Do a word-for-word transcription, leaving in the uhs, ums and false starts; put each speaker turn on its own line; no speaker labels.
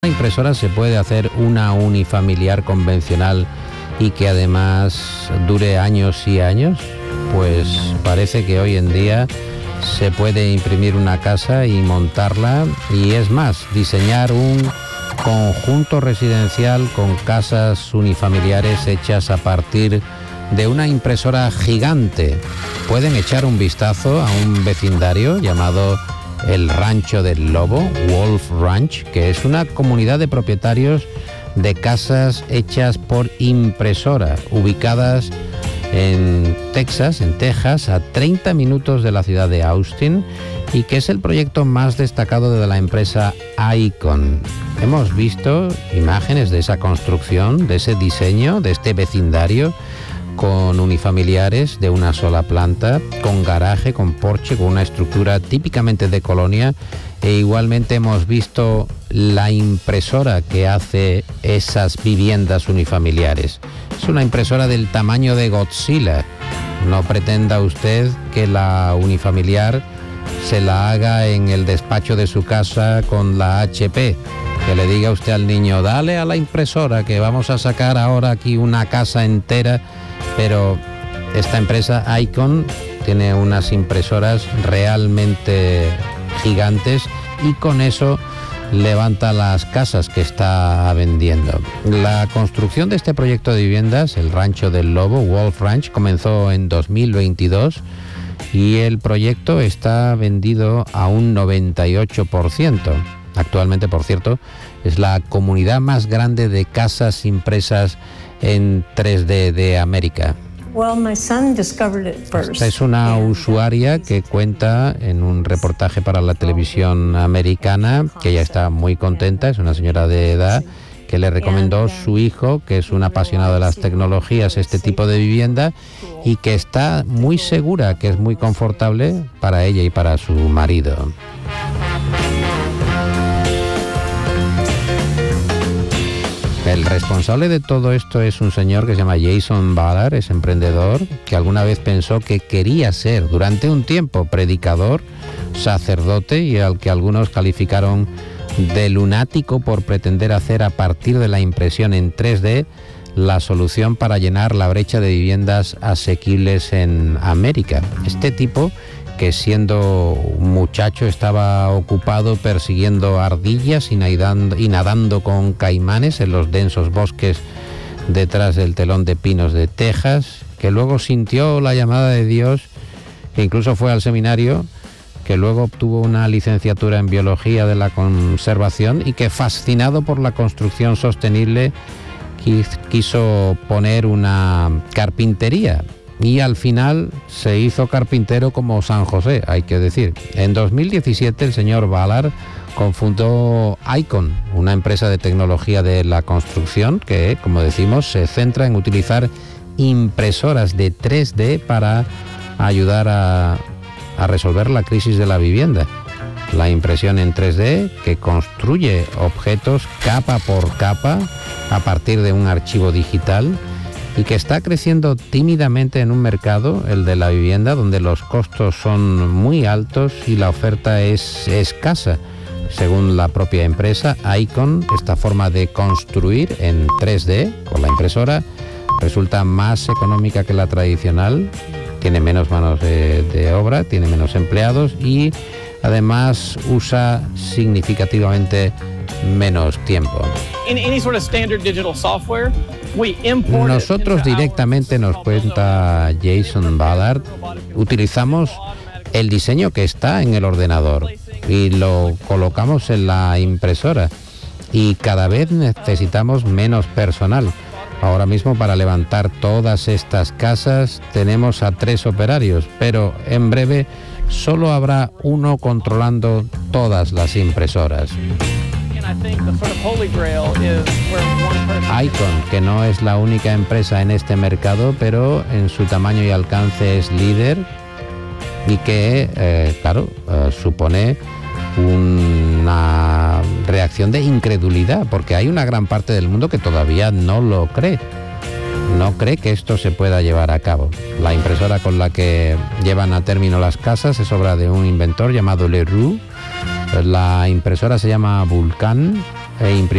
Una impresora se puede hacer una unifamiliar convencional y que además dure años y años. Pues parece que hoy en día se puede imprimir una casa y montarla, y es más, diseñar un conjunto residencial con casas unifamiliares hechas a partir de una impresora gigante. Pueden echar un vistazo a un vecindario llamado El Rancho del Lobo, Wolf Ranch, que es una comunidad de propietarios de casas hechas por impresora, ubicadas en Texas, en Texas, a treinta minutos de la ciudad de Austin, y que es el proyecto más destacado de la empresa Icon. Hemos visto imágenes de esa construcción, de ese diseño, de este vecindario, con unifamiliares de una sola planta, con garaje, con porche, con una estructura típicamente de colonia, e igualmente hemos visto la impresora que hace esas viviendas unifamiliares. Es una impresora del tamaño de Godzilla. No pretenda usted que la unifamiliar se la haga en el despacho de su casa con la H P. Que le diga usted al niño, dale a la impresora que vamos a sacar ahora aquí una casa entera. Pero esta empresa Icon tiene unas impresoras realmente gigantes y con eso levanta las casas que está vendiendo. La construcción de este proyecto de viviendas, el Rancho del Lobo, Wolf Ranch, comenzó en dos mil veintidós y el proyecto está vendido a un noventa y ocho por ciento. Actualmente, por cierto, es la comunidad más grande de casas impresas en tres D de América. Esta es una usuaria que cuenta en un reportaje para la televisión americana que ella está muy contenta, es una señora de edad que le recomendó su hijo, que es un apasionado de las tecnologías, este tipo de vivienda, y que está muy segura, que es muy confortable para ella y para su marido. El responsable de todo esto es un señor que se llama Jason Ballard, es emprendedor, que alguna vez pensó que quería ser durante un tiempo predicador, sacerdote, y al que algunos calificaron de lunático por pretender hacer a partir de la impresión en tres D la solución para llenar la brecha de viviendas asequibles en América. Este tipo, que siendo un muchacho estaba ocupado persiguiendo ardillas y nadando, y nadando con caimanes en los densos bosques detrás del telón de pinos de Texas, que luego sintió la llamada de Dios, que incluso fue al seminario, que luego obtuvo una licenciatura en biología de la conservación y que, fascinado por la construcción sostenible, quiso poner una carpintería. Y al final se hizo carpintero como San José, hay que decir. En dos mil diecisiete el señor Ballard cofundó Icon, una empresa de tecnología de la construcción que, como decimos, se centra en utilizar impresoras de tres D para ayudar a, a resolver la crisis de la vivienda. La impresión en tres D que construye objetos capa por capa a partir de un archivo digital, y que está creciendo tímidamente en un mercado, el de la vivienda, donde los costos son muy altos y la oferta es escasa. Según la propia empresa Icon, esta forma de construir en tres D con la impresora resulta más económica que la tradicional, tiene menos manos de, de obra, tiene menos empleados y además usa significativamente menos tiempo. Nosotros directamente, nos cuenta Jason Ballard, utilizamos el diseño que está en el ordenador y lo colocamos en la impresora, y cada vez necesitamos menos personal. Ahora mismo, para levantar todas estas casas tenemos a tres operarios, pero en breve solo habrá uno controlando todas las impresoras. Icon, que no es la única empresa en este mercado, pero en su tamaño y alcance es líder, y que, eh, claro, eh, supone una reacción de incredulidad, porque hay una gran parte del mundo que todavía no lo cree. No cree que esto se pueda llevar a cabo. La impresora con la que llevan a término las casas es obra de un inventor llamado Leroux. La impresora se llama Vulcan, e imprimir